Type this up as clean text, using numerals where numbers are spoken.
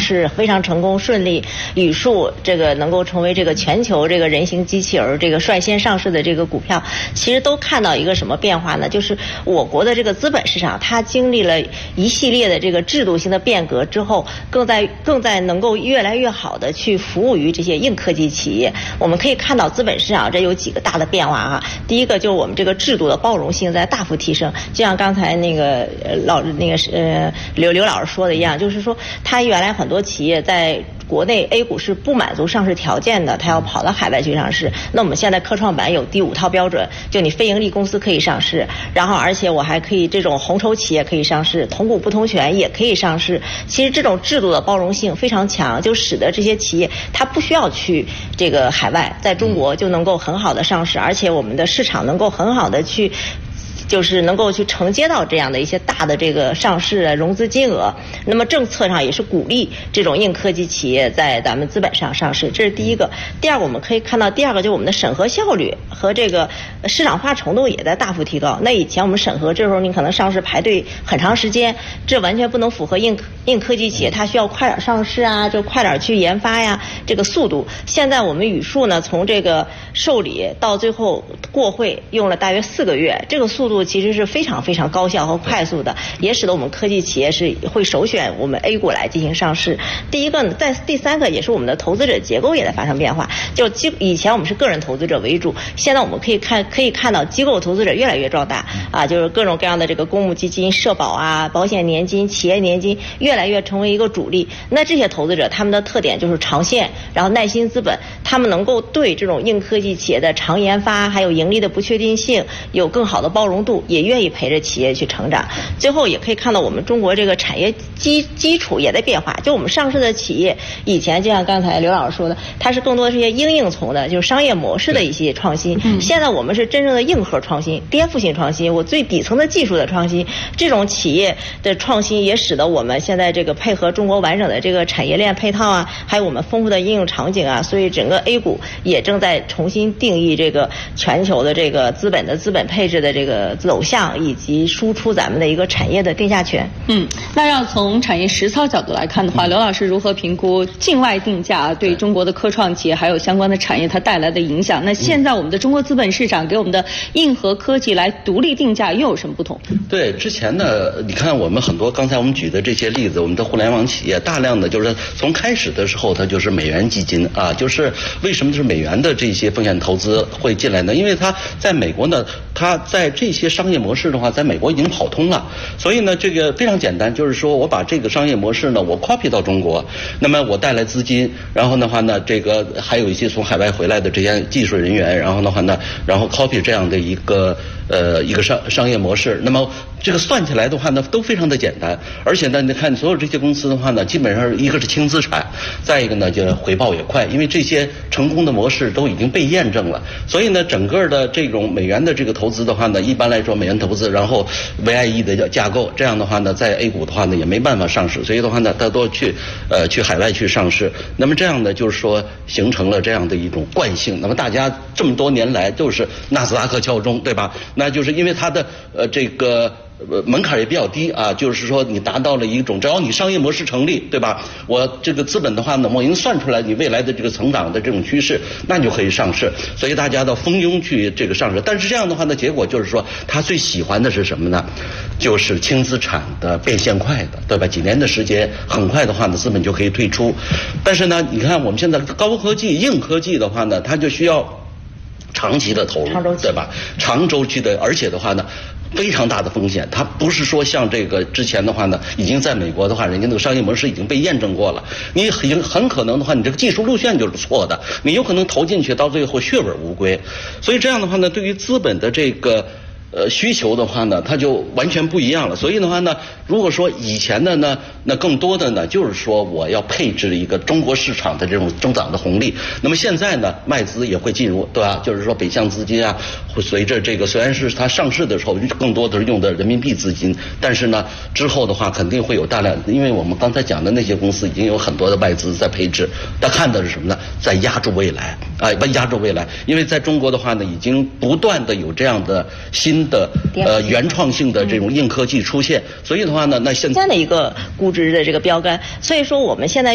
市非常成功顺利，语数这个能够成为这个全球这个人形机器人这个率先上市的这个股票，其实都看到一个什么变化呢？就是我国的这个资本市场，它经历了一系列的这个制度性的变革之后，更在能够越来越好的去服务于这些硬科技企业。我们可以看到资本市场这有几个大的变化啊。第一个就是我们这个制度的包容性在大幅提升，就像刚才那个刘老师说的一样，就是说他原来很多企业在国内 A 股是不满足上市条件的，他要跑到海外去上市。那我们现在科创板有第5套标准，就你非盈利公司可以上市，然后而且我还可以这种红筹企业可以上市，同股不同权也可以上市。其实这种制度的包容性非常强，就使得这些企业它不需要去这个海外，在中国就能够很好的上市，而且我们的市场能够很好的去。就是能够去承接到这样的一些大的这个上市的融资金额，那么政策上也是鼓励这种硬科技企业在咱们资本上上市，这是第一个。第二个我们可以看到，第二个就是我们的审核效率和这个市场化程度也在大幅提高。那以前我们审核这时候你可能上市排队很长时间，这完全不能符合硬科技企业它需要快点上市啊，就快点去研发呀，这个速度。现在我们语数呢，从这个受理到最后过会用了大约4个月，这个速度其实是非常非常高效和快速的，也使得我们科技企业是会首选我们 A 股来进行上市。第一个呢，第三个也是我们的投资者结构也在发生变化。就以前我们是个人投资者为主，现在我们可以看到机构投资者越来越壮大啊，就是各种各样的这个公募基金、社保啊、保险年金、企业年金越来越成为一个主力。那这些投资者他们的特点就是长线，然后耐心资本，他们能够对这种硬科技企业的长研发还有盈利的不确定性有更好的包容度，也愿意陪着企业去成长。最后也可以看到我们中国这个产业基础也在变化，就我们上市的企业以前就像刚才刘老师说的，它是更多的是一些应从的，就是商业模式的一些创新。现在我们是真正的硬核创新、颠覆性创新，我最底层的技术的创新，这种企业的创新也使得我们现在这个配合中国完整的这个产业链配套啊，还有我们丰富的应用场景啊，所以整个 A 股也正在重新定义这个全球的这个资本配置的这个走向，以及输出咱们的一个产业的定价权。 那要从产业实操角度来看的话，刘老师如何评估境外定价对中国的科创企业还有相关的产业它带来的影响？那现在我们的中国资本市场给我们的硬核科技来独立定价又有什么不同？ 对，之前呢，你看我们很多刚才我们举的这些例子，我们的互联网企业大量的就是从开始的时候它就是美元基金啊，就是为什么是美元的这些风险投资会进来呢？因为它在美国呢，它在这些商业模式的话，在美国已经跑通了，所以呢，这个非常简单，就是说我把这个商业模式呢，我 copy 到中国，那么我带来资金，然后的话呢，这个还有一些从海外回来的这些技术人员，然后的话呢，然后 copy 这样的一个商业模式，那么这个算起来的话呢，都非常的简单，而且呢，你看所有这些公司的话呢，基本上一个是轻资产，再一个呢就回报也快，因为这些成功的模式都已经被验证了，所以呢，整个的这种美元的这个投资的话呢，一般来说美元投资，然后 VIE 的架构，这样的话呢，在 A 股的话呢也没办法上市，所以的话呢，大多去海外去上市，那么这样呢，就是说形成了这样的一种惯性，那么大家这么多年来都是纳斯达克敲钟，对吧？那就是因为它的这个门槛也比较低啊，就是说你达到了一种，只要你商业模式成立，对吧？我这个资本的话呢，我已经算出来你未来的这个成长的这种趋势，那你就可以上市。所以大家都蜂拥去这个上市，但是这样的话呢，结果就是说他最喜欢的是什么呢？就是轻资产的变现快的，对吧？几年的时间，很快的话呢，资本就可以退出。但是呢，你看我们现在高科技、硬科技的话呢，它就需要长期的投入，对吧？长周期的，而且的话呢，非常大的风险，它不是说像这个之前的话呢，已经在美国的话，人家那个商业模式已经被验证过了，你很可能的话，你这个技术路线就是错的，你有可能投进去到最后血本无归。所以这样的话呢，对于资本的这个需求的话呢，它就完全不一样了。所以的话呢，如果说以前的呢，那更多的呢，就是说我要配置一个中国市场的这种增长的红利。那么现在呢，外资也会进入，对吧？就是说北向资金啊，会随着这个虽然是它上市的时候更多的是用的人民币资金，但是呢，之后的话肯定会有大量，因为我们刚才讲的那些公司已经有很多的外资在配置，它看的是什么呢？在压住未来啊，压住未来。因为在中国的话呢，已经不断的有这样的新的原创性的这种硬科技出现，所以的话呢，那现在的一个估值的这个标杆，所以说我们现在